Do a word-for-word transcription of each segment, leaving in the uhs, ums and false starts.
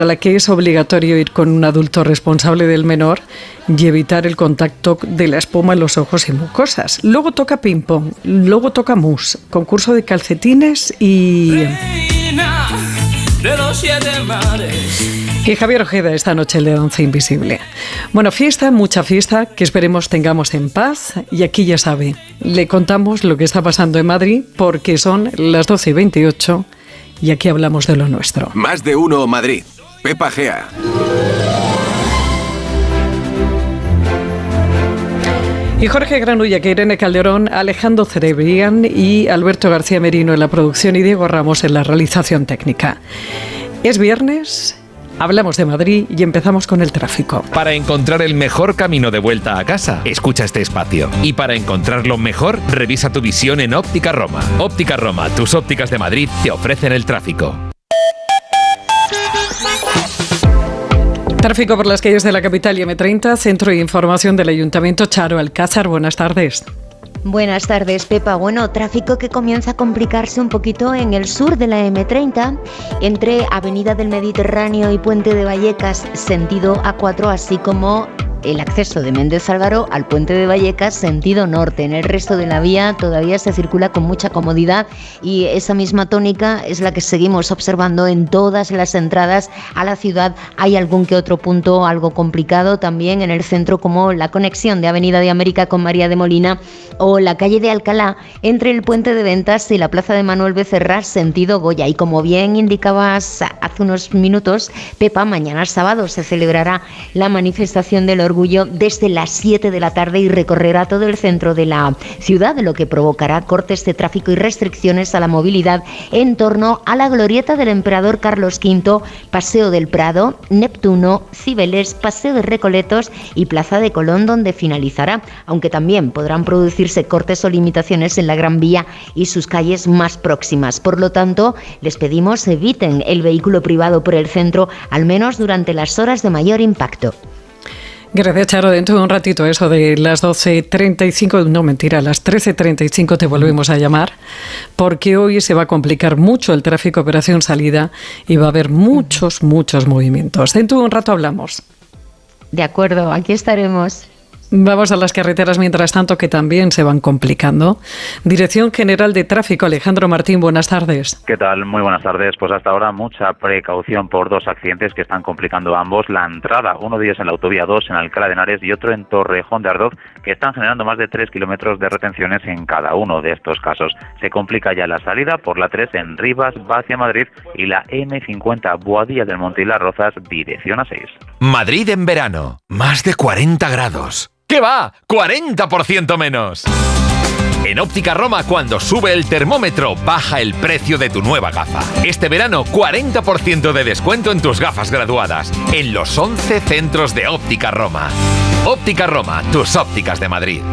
a la que es obligatorio ir con un adulto responsable del menor y evitar el contacto de la espuma en los ojos y mucosas. Luego toca ping-pong, luego toca mus, concurso de calcetines y... Reina de los siete mares. Y Javier Ojeda esta noche el de Danza Invisible. Bueno, fiesta, mucha fiesta, que esperemos tengamos en paz. Y aquí ya sabe, le contamos lo que está pasando en Madrid porque son las doce y veintiocho y aquí hablamos de lo nuestro. Más de uno Madrid. Pepa Gea. Y Jorge Granulla, que Irene Calderón, Alejandro Cerebrián y Alberto García Merino en la producción y Diego Ramos en la realización técnica. Es viernes, hablamos de Madrid y empezamos con el tráfico. Para encontrar el mejor camino de vuelta a casa, escucha este espacio. Y para encontrarlo mejor, revisa tu visión en Óptica Roma. Óptica Roma, tus ópticas de Madrid te ofrecen el tráfico. Tráfico por las calles de la capital y eme treinta, Centro de Información del Ayuntamiento. Charo Alcázar, buenas tardes. Buenas tardes, Pepa. Bueno, tráfico que comienza a complicarse un poquito en el sur de la eme treinta, entre Avenida del Mediterráneo y Puente de Vallecas, sentido A cuatro, así como el acceso de Méndez Álvaro al Puente de Vallecas, sentido norte. En el resto de la vía todavía se circula con mucha comodidad y esa misma tónica es la que seguimos observando en todas las entradas a la ciudad. Hay algún que otro punto algo complicado también en el centro, como la conexión de Avenida de América con María de Molina o la calle de Alcalá entre el Puente de Ventas y la Plaza de Manuel Becerra, sentido Goya. Y como bien indicabas hace unos minutos, Pepa, mañana sábado se celebrará la manifestación del Orgullo desde las siete de la tarde y recorrerá todo el centro de la ciudad, lo que provocará cortes de tráfico y restricciones a la movilidad en torno a la glorieta del Emperador Carlos quinto, Paseo del Prado, Neptuno, Cibeles, Paseo de Recoletos y Plaza de Colón, donde finalizará, aunque también podrán producirse cortes o limitaciones en la Gran Vía y sus calles más próximas. Por lo tanto, les pedimos eviten el vehículo privado por el centro, al menos durante las horas de mayor impacto. Gracias, Charo. Dentro de un ratito, eso de las doce treinta y cinco, no mentira, a las trece treinta y cinco te volvemos a llamar, porque hoy se va a complicar mucho el tráfico operación salida y va a haber muchos, muchos movimientos. Dentro de un rato hablamos. De acuerdo, aquí estaremos. Vamos a las carreteras mientras tanto, que también se van complicando. Dirección General de Tráfico, Alejandro Martín, buenas tardes. ¿Qué tal? Muy buenas tardes. Pues hasta ahora mucha precaución por dos accidentes que están complicando ambos la entrada. Uno de ellos en la autovía dos en Alcalá de Henares y otro en Torrejón de Ardoz, que están generando más de tres kilómetros de retenciones en cada uno de estos casos. Se complica ya la salida por la tres en Rivas, va hacia Madrid, y la eme cincuenta Boadilla del Monte y Las Rozas, dirección a seis. Madrid en verano, más de cuarenta grados. ¿Qué va? ¡cuarenta por ciento menos! En Óptica Roma, cuando sube el termómetro, baja el precio de tu nueva gafa. Este verano, cuarenta por ciento de descuento en tus gafas graduadas, en los once centros de Óptica Roma. Óptica Roma, tus ópticas de Madrid.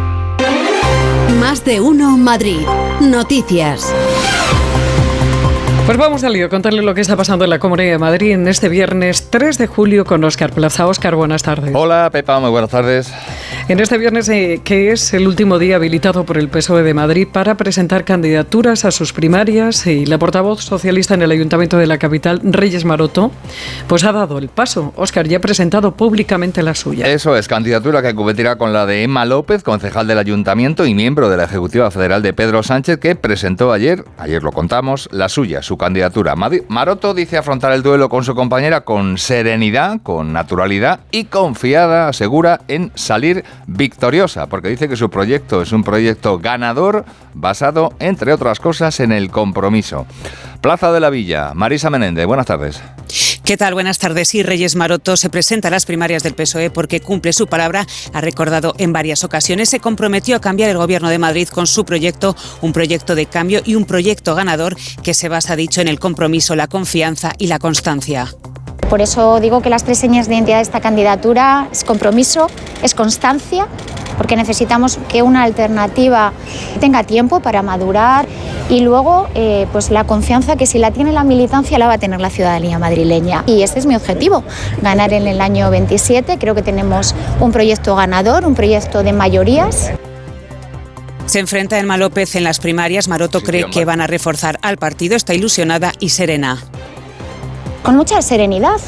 Más de uno Madrid. Noticias. Pues vamos al lío, contarle lo que está pasando en la Comunidad de Madrid en este viernes tres de julio con Óscar Plaza. Óscar, buenas tardes. Hola, Pepa, muy buenas tardes. En este viernes, eh, que es el último día habilitado por el P S O E de Madrid para presentar candidaturas a sus primarias, y la portavoz socialista en el Ayuntamiento de la capital, Reyes Maroto, pues ha dado el paso. Óscar, ya ha presentado públicamente la suya. Eso es, candidatura que competirá con la de Emma López, concejal del Ayuntamiento y miembro de la Ejecutiva Federal de Pedro Sánchez, que presentó ayer, ayer lo contamos, la suya, su candidatura. Maroto dice afrontar el duelo con su compañera con serenidad, con naturalidad y confiada, asegura, en salir victoriosa, porque dice que su proyecto es un proyecto ganador basado, entre otras cosas, en el compromiso. Plaza de la Villa, Marisa Menéndez, buenas tardes. ¿Qué tal? Buenas tardes. Y Reyes Maroto se presenta a las primarias del P S O E porque cumple su palabra. Ha recordado en varias ocasiones, se comprometió a cambiar el Gobierno de Madrid con su proyecto, un proyecto de cambio y un proyecto ganador que se basa, dicho, en el compromiso, la confianza y la constancia. Por eso digo que las tres señas de identidad de esta candidatura es compromiso, es constancia, porque necesitamos que una alternativa tenga tiempo para madurar, y luego eh, pues la confianza que si la tiene la militancia la va a tener la ciudadanía madrileña. Y este es mi objetivo, ganar en el año veintisiete. Creo que tenemos un proyecto ganador, un proyecto de mayorías. Se enfrenta Emma López en las primarias. Maroto sí, cree tío, que van a reforzar al partido, está ilusionada y serena. Con mucha serenidad,